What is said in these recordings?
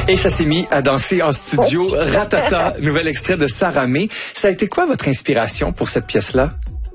Et ça s'est mis à danser en studio. Ratata, nouvel extrait de Sarah May. Ça a été quoi votre inspiration pour cette pièce-là?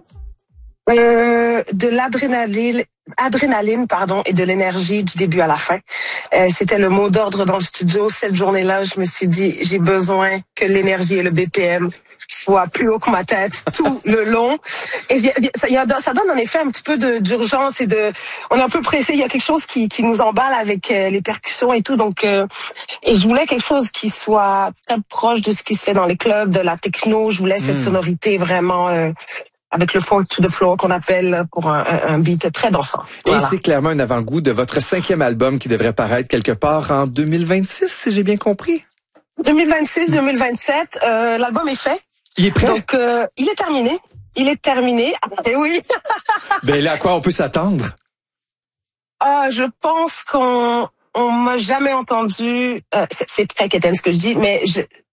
De l'adrénaline, et de l'énergie du début à la fin. C'était le mot d'ordre dans le studio. Cette journée-là, je me suis dit, j'ai besoin que l'énergie et le BPM soient plus haut que ma tête tout le long. Et ça donne en effet un petit peu d'urgence on est un peu pressé. Il y a quelque chose qui nous emballe avec les percussions et tout. Donc, et je voulais quelque chose qui soit très proche de ce qui se fait dans les clubs, de la techno. Je voulais cette sonorité vraiment avec le folk to the floor qu'on appelle pour un beat très dansant. Voilà. Et c'est clairement un avant-goût de votre 5e album qui devrait paraître quelque part en 2026, si j'ai bien compris. 2026-2027, l'album est fait. Il est prêt? Donc, il est terminé. Et oui. Ben là, à quoi on peut s'attendre? Je pense qu'on m'a jamais entendu. C'est très quétaine ce que je dis, mais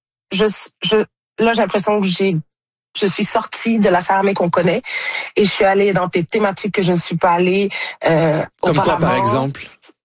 là j'ai l'impression que je suis sortie de la Sarah May qu'on connaît et je suis allée dans des thématiques que je ne suis pas allée Comme auparavant. quoi, par exemple?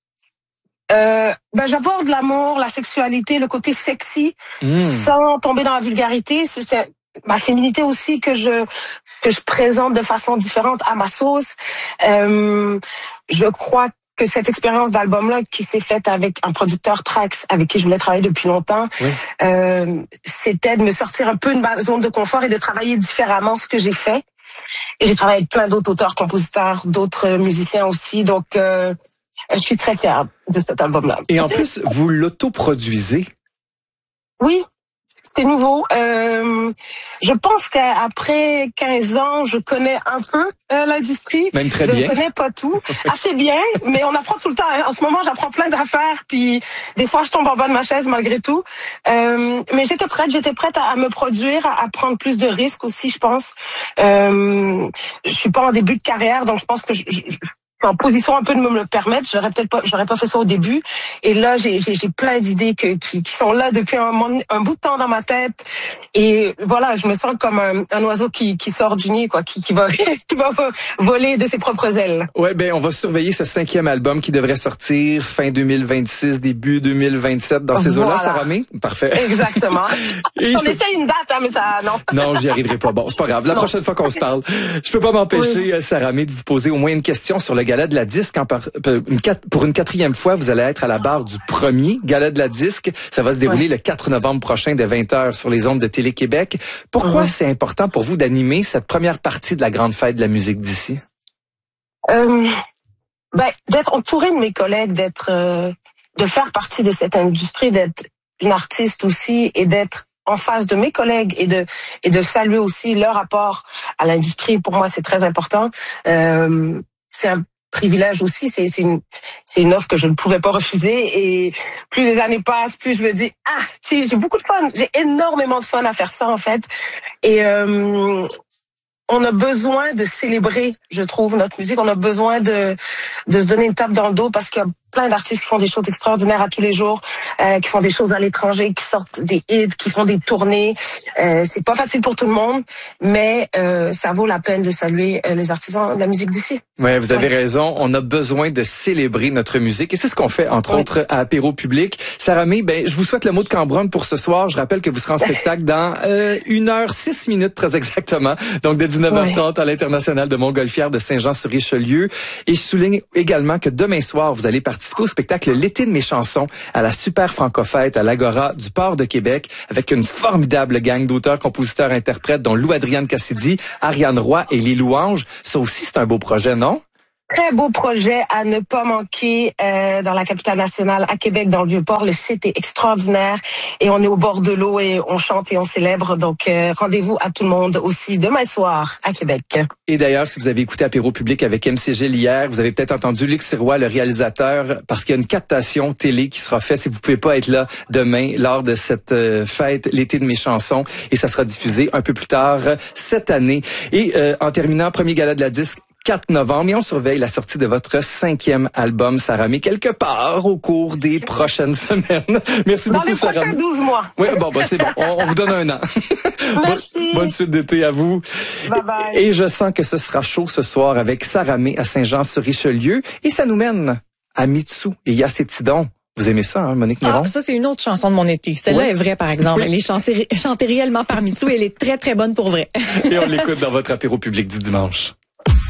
J'aborde l'amour, la sexualité, le côté sexy, sans tomber dans la vulgarité. C'est ma féminité aussi que je présente de façon différente à ma sauce. Je crois que cette expérience d'album-là qui s'est faite avec un producteur Trax avec qui je voulais travailler depuis longtemps, c'était de me sortir un peu de ma zone de confort et de travailler différemment ce que j'ai fait. Et j'ai travaillé avec plein d'autres auteurs, compositeurs, d'autres musiciens aussi. Donc, je suis très fière de cet album-là. Et en plus, vous l'autoproduisez? Oui. C'est nouveau. Je pense qu'après 15 ans, je connais un peu l'industrie. Même très bien. Je ne connais pas tout. Assez bien, mais on apprend tout le temps. Hein. En ce moment, j'apprends plein d'affaires, puis des fois, je tombe en bas de ma chaise malgré tout. Mais j'étais prête à me produire, à prendre plus de risques aussi, je pense. Je suis pas en début de carrière, donc je pense que je suis en position un peu de me le permettre. J'aurais pas fait ça au début. Et là, j'ai plein d'idées qui sont là depuis un bout de temps dans ma tête. Et voilà, je me sens comme un oiseau qui sort du nid, quoi, qui va voler de ses propres ailes. Ouais, ben, on va surveiller ce 5e album qui devrait sortir fin 2026, début 2027 dans ces eaux-là, Sarah May. Parfait. Exactement. On essaie une date, hein, mais ça, non. Non, j'y arriverai pas. Bon, c'est pas grave. La prochaine fois qu'on se parle, je peux pas m'empêcher, Sarah May, de vous poser au moins une question sur le Gala de la disque. Pour une 4e fois, vous allez être à la barre du premier Gala de la disque. Ça va se dérouler le 4 novembre prochain dès 20h sur les ondes de Télé-Québec. Pourquoi c'est important pour vous d'animer cette première partie de la grande fête de la musique d'ici? D'être entouré de mes collègues, de faire partie de cette industrie, d'être une artiste aussi et d'être en face de mes collègues et de saluer aussi leur apport à l'industrie. Pour moi, c'est très important. C'est un privilège aussi, c'est une offre que je ne pouvais pas refuser et plus les années passent, plus je me dis j'ai beaucoup de fun, j'ai énormément de fun à faire ça en fait et on a besoin de célébrer, je trouve, notre musique. On a besoin de se donner une tape dans le dos parce qu'il y a plein d'artistes qui font des choses extraordinaires à tous les jours, qui font des choses à l'étranger, qui sortent des hits, qui font des tournées. C'est pas facile pour tout le monde, mais ça vaut la peine de saluer les artisans de la musique d'ici. Ouais, vous avez raison. On a besoin de célébrer notre musique et c'est ce qu'on fait, entre autres, à Apéro Public. Sarah May, je vous souhaite le mot de Cambronne pour ce soir. Je rappelle que vous serez en spectacle dans 1h06 très exactement. Donc, dès 19h30 à l'International de Montgolfière de Saint-Jean-sur-Richelieu. Et je souligne également que demain soir, vous allez participer au spectacle L'été de mes chansons à la Super Franco-Fête à l'Agora du Port de Québec avec une formidable gang d'auteurs, compositeurs, interprètes dont Lou-Adrienne Cassidy, Ariane Roy et Les Louanges. Ça aussi, c'est un beau projet, non? Très beau projet à ne pas manquer dans la capitale nationale, à Québec, dans le Vieux-Port. Le site est extraordinaire et on est au bord de l'eau et on chante et on célèbre. Donc, rendez-vous à tout le monde aussi demain soir à Québec. Et d'ailleurs, si vous avez écouté Apéro Public avec MCG hier, vous avez peut-être entendu Luc Sirois, le réalisateur, parce qu'il y a une captation télé qui sera faite si vous pouvez pas être là demain lors de cette fête, l'été de mes chansons. Et ça sera diffusé un peu plus tard cette année. Et en terminant, premier gala de la disque, 4 novembre, et on surveille la sortie de votre 5e album, Sarah May, quelque part au cours des prochaines semaines. Merci beaucoup, Sarah. Dans les prochains 12 mois. Oui, c'est bon. On vous donne un an. Merci. Bonne suite d'été à vous. Bye bye. Et je sens que ce sera chaud ce soir avec Sarah May à Saint-Jean-sur-Richelieu. Et ça nous mène à Mitsou et Yacétidon. Vous aimez ça, hein, Monique Néron? Ah, ça, c'est une autre chanson de mon été. Celle-là est vraie, par exemple. Oui. Elle est chantée réellement par Mitsou et elle est très, très bonne pour vrai. Et on l'écoute dans votre apéro public du dimanche.